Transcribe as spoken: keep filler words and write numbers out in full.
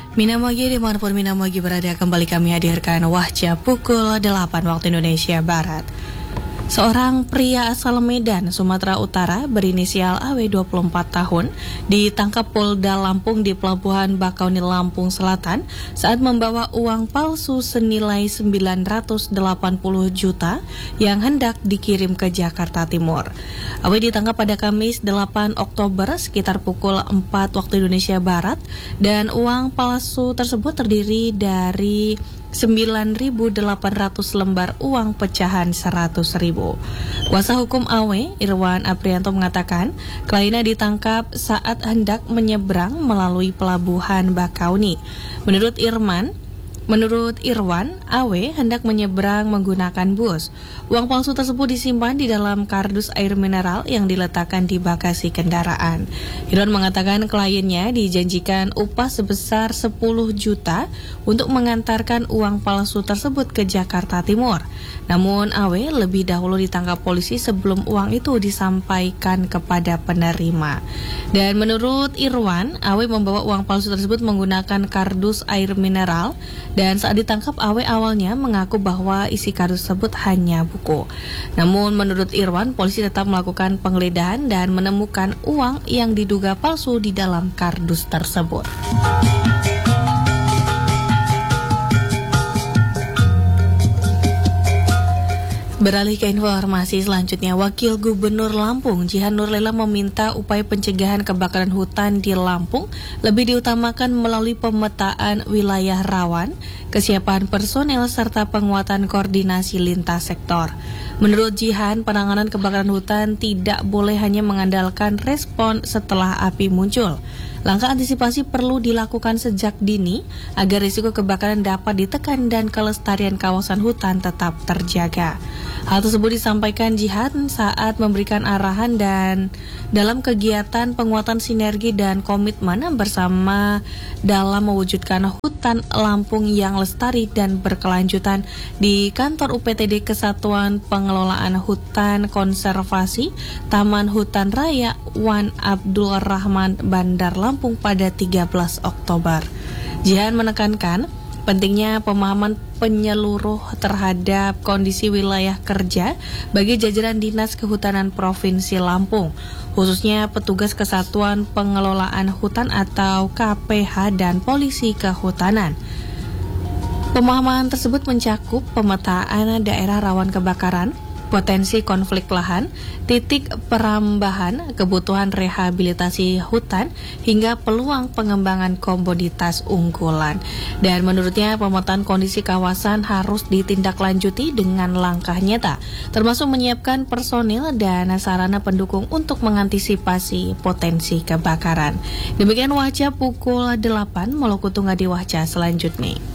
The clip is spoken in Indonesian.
Minamagi dimanapun Minamagi berada, kembali kami hadirkan Wahca pukul delapan waktu Indonesia Barat. Seorang pria asal Medan, Sumatera Utara berinisial A W dua puluh empat tahun ditangkap Polda Lampung di Pelabuhan Bakauni, Lampung Selatan saat membawa uang palsu senilai sembilan ratus delapan puluh juta yang hendak dikirim ke Jakarta Timur. A W ditangkap pada Kamis delapan Oktober sekitar pukul empat waktu Indonesia Barat dan uang palsu tersebut terdiri dari sembilan ribu delapan ratus lembar uang pecahan seratus ribu. Kuasa hukum A W, Irwan Aprianto, mengatakan kliennya ditangkap saat hendak menyeberang melalui Pelabuhan Bakauni. Menurut Irman, Menurut Irwan, A W hendak menyeberang menggunakan bus. Uang palsu tersebut disimpan di dalam kardus air mineral yang diletakkan di bagasi kendaraan. Irwan mengatakan kliennya dijanjikan upah sebesar sepuluh juta untuk mengantarkan uang palsu tersebut ke Jakarta Timur. Namun A W lebih dahulu ditangkap polisi sebelum uang itu disampaikan kepada penerima. Dan menurut Irwan, A W membawa uang palsu tersebut menggunakan kardus air mineral. Dan saat ditangkap, A W awalnya mengaku bahwa isi kardus tersebut hanya buku. Namun menurut Irwan, polisi tetap melakukan penggeledahan dan menemukan uang yang diduga palsu di dalam kardus tersebut. Beralih ke informasi selanjutnya, Wakil Gubernur Lampung, Jihan Nurlela, meminta upaya pencegahan kebakaran hutan di Lampung lebih diutamakan melalui pemetaan wilayah rawan, kesiapan personel, serta penguatan koordinasi lintas sektor. Menurut Jihan, penanganan kebakaran hutan tidak boleh hanya mengandalkan respon setelah api muncul. Langkah antisipasi perlu dilakukan sejak dini agar risiko kebakaran dapat ditekan dan kelestarian kawasan hutan tetap terjaga. Hal tersebut disampaikan Jihan saat memberikan arahan dan dalam kegiatan penguatan sinergi dan komitmen bersama dalam mewujudkan hutan Lampung yang lestari dan berkelanjutan di kantor U P T D Kesatuan Pengelolaan Hutan Konservasi Taman Hutan Raya Wan Abdul Rahman, Bandar Lampung pada tiga belas Oktober. Jihan menekankan pentingnya pemahaman penyeluruh terhadap kondisi wilayah kerja bagi jajaran Dinas Kehutanan Provinsi Lampung, khususnya petugas Kesatuan Pengelolaan Hutan atau K P H dan Polisi Kehutanan. Pemahaman tersebut mencakup pemetaan daerah rawan kebakaran, potensi konflik lahan, titik perambahan, kebutuhan rehabilitasi hutan, hingga peluang pengembangan komoditas unggulan. Dan menurutnya pemetaan kondisi kawasan harus ditindaklanjuti dengan langkah nyata, termasuk menyiapkan personil dan sarana pendukung untuk mengantisipasi potensi kebakaran. Demikian Wahca pukul delapan, Maluku Tunggal di Wahca selanjutnya.